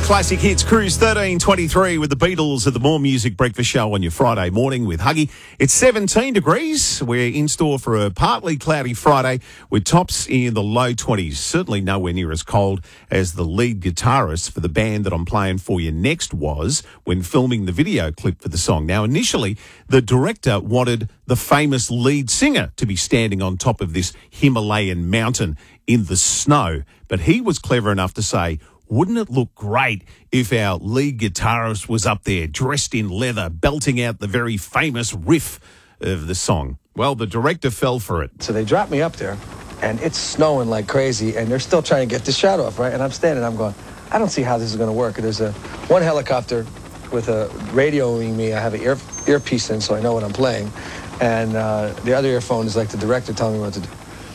Classic Hits Cruise 1323 with the Beatles at the More Music Breakfast Show on your Friday morning with Huggy. It's 17 degrees. We're in store for a partly cloudy Friday with tops in the low 20s. Certainly nowhere near as cold as the lead guitarist for the band that I'm playing for you next was when filming the video clip for the song. Now, initially, the director wanted the famous lead singer to be standing on top of this Himalayan mountain in the snow, but he was clever enough to say, wouldn't it look great if our lead guitarist was up there dressed in leather, belting out the very famous riff of the song? Well, the director fell for it. So they dropped me up there, and it's snowing like crazy, and they're still trying to get the shot off, right? And I'm standing, I'm going, I don't see how this is going to work. There's one helicopter with a radioing me. I have an earpiece in, so I know what I'm playing. And the other earphone is like the director telling me what to do.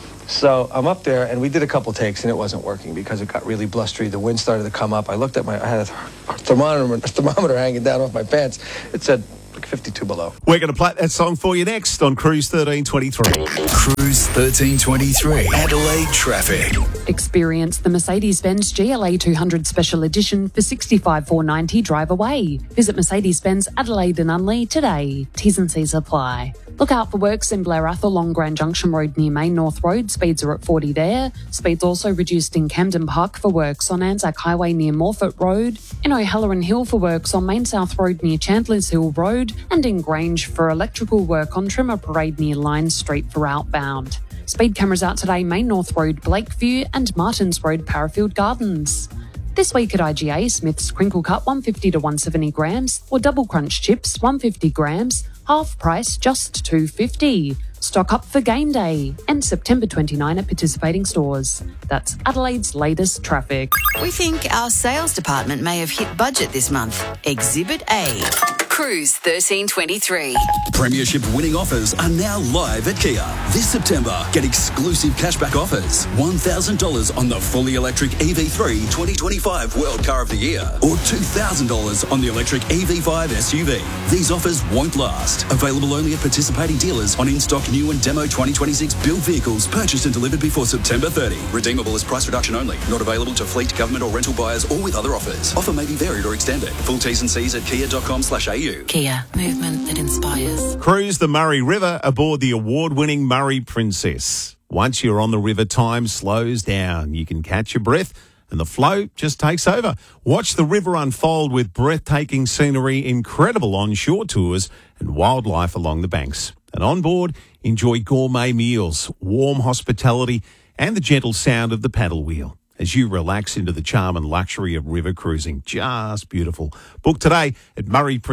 So I'm up there, and we did a couple takes, and it wasn't working because it got really blustery. The wind started to come up. I looked at I had a thermometer hanging down off my pants. It said like 52 below. We're going to play that song for you next on Cruise 1323. Cruise 1323, Adelaide traffic. Experience the Mercedes-Benz GLA 200 Special Edition for $65,490 drive away. Visit Mercedes-Benz Adelaide and Unley today. T's and C's apply. Look out for works in Blair Athol along Grand Junction Road near Main North Road. Speeds are at 40 there. Speeds also reduced in Camden Park for works on Anzac Highway near Morfett Road. In O'Halloran Hill for works on Main South Road near Chandler's Hill Road. And in Grange for electrical work on Trimmer Parade near Line Street for outbound. Speed cameras out today, Main North Road, Blakeview and Martins Road, Parafield Gardens. This week at IGA, Smith's Crinkle Cut 150 to 170 grams or Double Crunch Chips 150 grams, half price just $2.50. Stock up for game day and September 29 at participating stores. That's Adelaide's latest traffic. We think our sales department may have hit budget this month. Exhibit A. Cruise 1323. Premiership winning offers are now live at Kia. This September, get exclusive cashback offers. $1,000 on the fully electric EV3 2025 World Car of the Year or $2,000 on the electric EV5 SUV. These offers won't last. Available only at participating dealers on in-stock new and demo 2026 built vehicles purchased and delivered before September 30. Redeemable as price reduction only. Not available to fleet, government or rental buyers or with other offers. Offer may be varied or extended. Full T's and C's at kia.com/au. Kia, movement that inspires. Cruise the Murray River aboard the award-winning Murray Princess. Once you're on the river, time slows down. You can catch your breath and the flow just takes over. Watch the river unfold with breathtaking scenery, incredible onshore tours and wildlife along the banks. And on board, enjoy gourmet meals, warm hospitality and the gentle sound of the paddle wheel as you relax into the charm and luxury of river cruising. Just beautiful. Book today at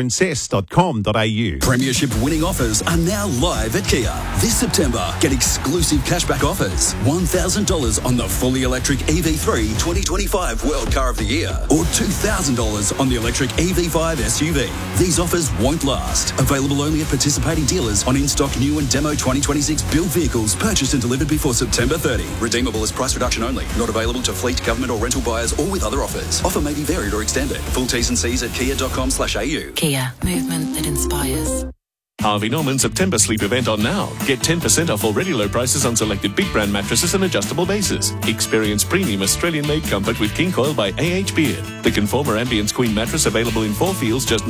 murrayprincess.com.au. Premiership winning offers are now live at Kia. This September, get exclusive cashback offers. $1,000 on the fully electric EV3 2025 World Car of the Year or $2,000 on the electric EV5 SUV. These offers won't last. Available only at participating dealers on in-stock new and demo 2026 built vehicles purchased and delivered before September 30. Redeemable as price reduction only. Not available to fleet, government or rental buyers or with other offers. Offer may be varied or extended. Full T's and C's at kia.com/au. Kia, movement that inspires. Harvey Norman September sleep event on now. Get 10% off already low prices on selected big brand mattresses and adjustable bases. Experience premium Australian-made comfort with King Coil by A.H. Beard. The Conformer Ambience Queen mattress available in 4 feels just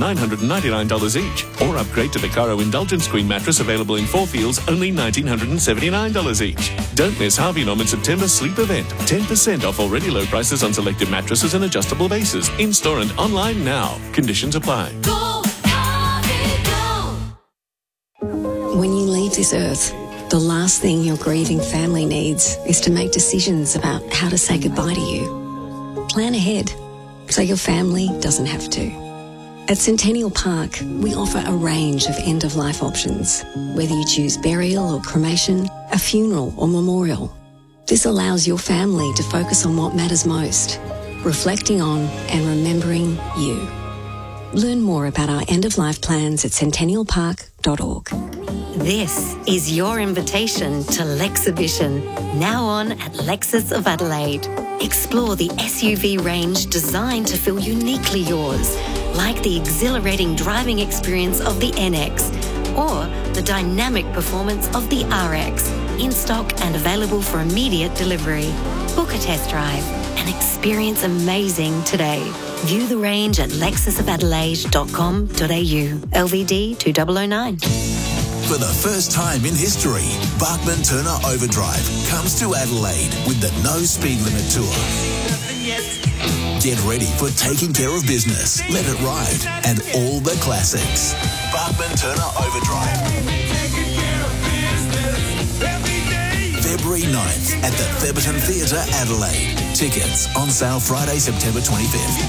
$999 each. Or upgrade to the Caro Indulgence Queen mattress available in 4 feels only $1,979 each. Don't miss Harvey Norman September sleep event. 10% off already low prices on selected mattresses and adjustable bases. In-store and online now. Conditions apply. When you leave this earth, the last thing your grieving family needs is to make decisions about how to say goodbye to you. Plan ahead so your family doesn't have to. At Centennial Park, we offer a range of end-of-life options, whether you choose burial or cremation, a funeral or memorial. This allows your family to focus on what matters most, reflecting on and remembering you. Learn more about our end-of-life plans at centennialpark.org. This is your invitation to Lexibition, now on at Lexus of Adelaide. Explore the SUV range designed to feel uniquely yours, like the exhilarating driving experience of the NX or the dynamic performance of the RX. in stock and available for immediate delivery. Book a test drive and experience amazing today. View the range at lexusofadelaide.com.au. LVD 2009. For the first time in history, Bachman Turner Overdrive comes to Adelaide with the No Speed Limit Tour. Get ready for Taking Care of Business, Let It Ride, and all the classics. Bachman Turner Overdrive. February 9th at the Theberton Theatre, Adelaide. Tickets on sale Friday, September 25th.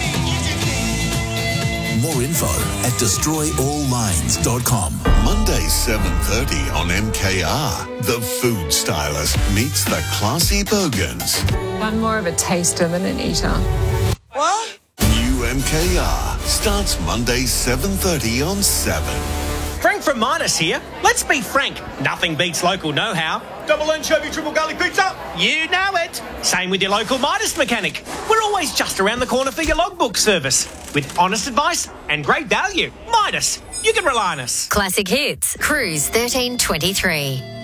More info at destroyalllines.com. Monday 7:30 on MKR. The food stylist meets the classy Bogans. I'm more of a taster than an eater. What? New MKR starts Monday 7:30 on 7. Frank from Midas here. Let's be frank, nothing beats local know-how. Double anchovy, triple garlic pizza. You know it. Same with your local Midas mechanic. We're always just around the corner for your logbook service. With honest advice and great value. Midas, you can rely on us. Classic Hits, Cruise 1323.